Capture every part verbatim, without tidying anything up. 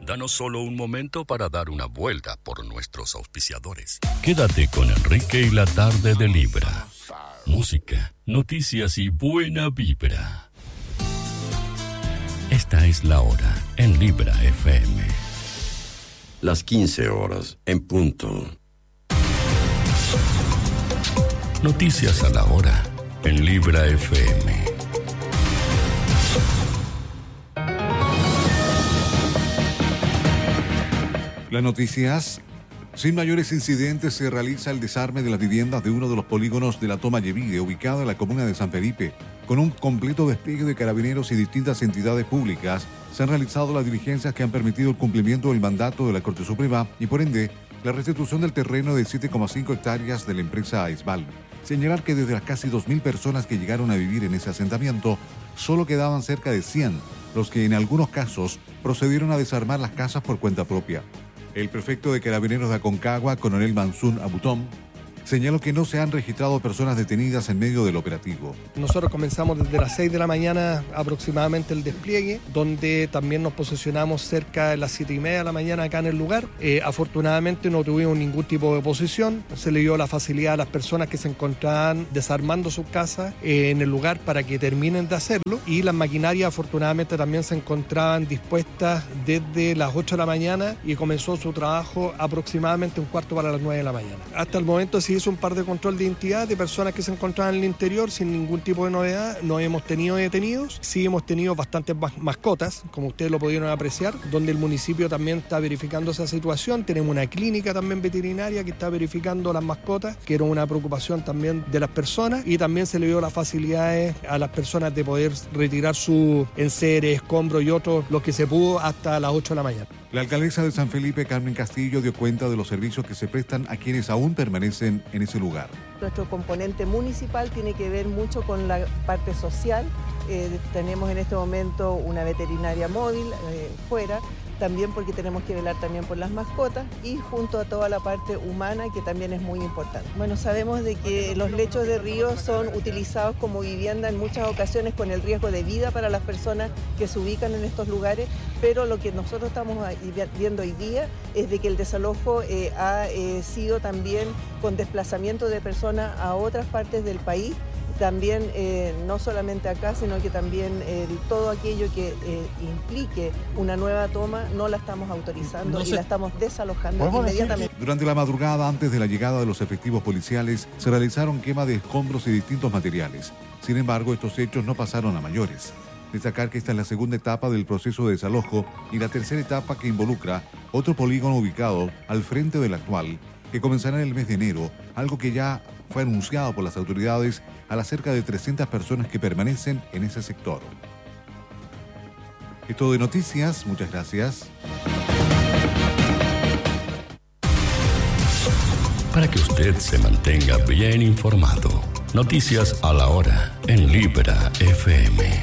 Danos solo un momento para dar una vuelta por nuestros auspiciadores. Quédate con Enrique y la tarde de Libra. Música, noticias y buena vibra. Esta es la hora en Libra F M. Las quince horas en punto. Noticias a la hora en Libra F M. Las noticias. Sin mayores incidentes se realiza el desarme de las viviendas de uno de los polígonos de la Toma Yevide, ubicado en la comuna de San Felipe. Con un completo despliegue de carabineros y distintas entidades públicas, se han realizado las diligencias que han permitido el cumplimiento del mandato de la Corte Suprema y, por ende, la restitución del terreno de siete coma cinco hectáreas de la empresa Aisval. Señalar que desde las casi dos mil personas que llegaron a vivir en ese asentamiento, solo quedaban cerca de cien, los que en algunos casos procedieron a desarmar las casas por cuenta propia. El prefecto de Carabineros de Aconcagua, coronel Mansun Abutón, señaló que no se han registrado personas detenidas en medio del operativo. Nosotros comenzamos desde las seis de la mañana aproximadamente el despliegue, donde también nos posicionamos cerca de las siete y media de la mañana acá en el lugar. Eh, afortunadamente no tuvimos ningún tipo de oposición, se le dio la facilidad a las personas que se encontraban desarmando sus casas eh, en el lugar para que terminen de hacerlo, y las maquinarias afortunadamente también se encontraban dispuestas desde las ocho de la mañana y comenzó su trabajo aproximadamente un cuarto para las nueve de la mañana. Hasta el momento sí hizo un par de control de identidad de personas que se encontraban en el interior sin ningún tipo de novedad. No hemos tenido detenidos, sí hemos tenido bastantes mascotas, como ustedes lo pudieron apreciar, donde el municipio también está verificando esa situación. Tenemos una clínica también veterinaria que está verificando las mascotas, que era una preocupación también de las personas, y también se le dio las facilidades a las personas de poder retirar sus enseres, escombros y otros, lo que se pudo hasta las ocho de la mañana. La alcaldesa de San Felipe, Carmen Castillo, dio cuenta de los servicios que se prestan a quienes aún permanecen en ese lugar. Nuestro componente municipal tiene que ver mucho con la parte social. Eh, tenemos en este momento una veterinaria móvil eh, fuera, también porque tenemos que velar también por las mascotas y junto a toda la parte humana, que también es muy importante. Bueno, sabemos de que los lechos de río son utilizados como vivienda en muchas ocasiones con el riesgo de vida para las personas que se ubican en estos lugares, pero lo que nosotros estamos viendo hoy día es de que el desalojo eh, ha eh, sido también con desplazamiento de personas a otras partes del país. También eh, no solamente acá, sino que también eh, todo aquello que eh, implique una nueva toma no la estamos autorizando no sé. y la estamos desalojando inmediatamente. Durante la madrugada, antes de la llegada de los efectivos policiales, se realizaron quema de escombros y distintos materiales. Sin embargo, estos hechos no pasaron a mayores. Destacar que esta es la segunda etapa del proceso de desalojo y la tercera etapa que involucra otro polígono ubicado al frente del actual, que comenzará en el mes de enero, algo que ya fue anunciado por las autoridades a las cerca de trescientas personas que permanecen en ese sector. Es todo de noticias, muchas gracias. Para que usted se mantenga bien informado, noticias a la hora en Libra F M.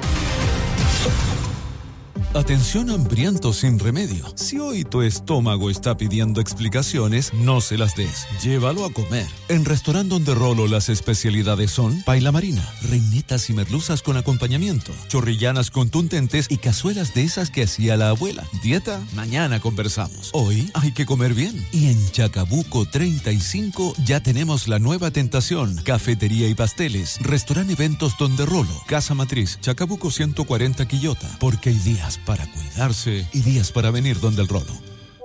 Atención hambriento sin remedio. Si hoy tu estómago está pidiendo explicaciones, no se las des. Llévalo a comer. En Restaurant Donde Rolo las especialidades son paila marina, reinitas y merluzas con acompañamiento, chorrillanas contundentes y cazuelas de esas que hacía la abuela. ¿Dieta? Mañana conversamos. Hoy hay que comer bien. Y en Chacabuco treinta y cinco ya tenemos la nueva tentación, cafetería y pasteles, Restaurant Eventos Donde Rolo, Casa Matriz, Chacabuco ciento cuarenta Quillota, porque hay días para cuidarse y días para venir donde el Rolo.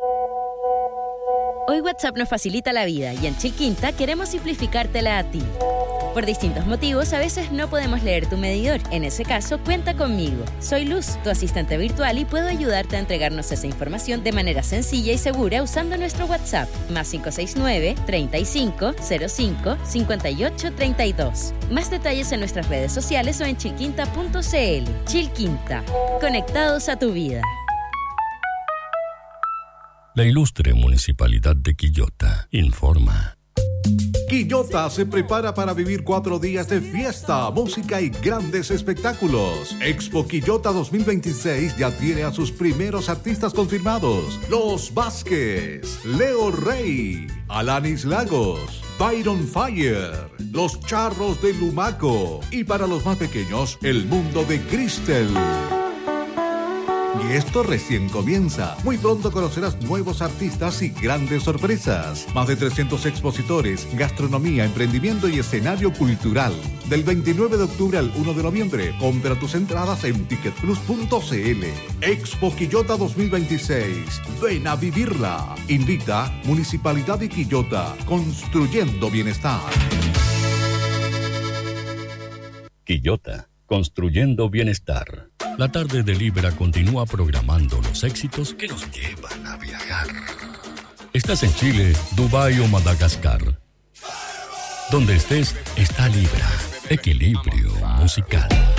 Hoy WhatsApp nos facilita la vida y en Chilquinta queremos simplificártela a ti. Por distintos motivos, a veces no podemos leer tu medidor. En ese caso, cuenta conmigo. Soy Luz, tu asistente virtual, y puedo ayudarte a entregarnos esa información de manera sencilla y segura usando nuestro WhatsApp, más cinco seis nueve, treinta y cinco, cero cinco, cincuenta y ocho, treinta y dos. Más detalles en nuestras redes sociales o en chilquinta punto c l. Chilquinta, conectados a tu vida. La ilustre Municipalidad de Quillota informa. Quillota se prepara para vivir cuatro días de fiesta, música y grandes espectáculos. Expo Quillota dos mil veintiséis ya tiene a sus primeros artistas confirmados. Los Vázquez, Leo Rey, Alanis Lagos, Byron Fire, Los Charros de Lumaco y para los más pequeños, El Mundo de Cristel. Y esto recién comienza. Muy pronto conocerás nuevos artistas y grandes sorpresas. Más de trescientos expositores, gastronomía, emprendimiento y escenario cultural. Del veintinueve de octubre al uno de noviembre. Compra tus entradas en ticket plus punto c l. Expo Quillota dos mil veintiséis. Ven a vivirla. Invita Municipalidad de Quillota. Construyendo bienestar. Quillota, construyendo bienestar. La tarde de Libra continúa programando los éxitos que nos llevan a viajar. Estás en Chile, Dubái o Madagascar. Donde estés, está Libra. Equilibrio musical.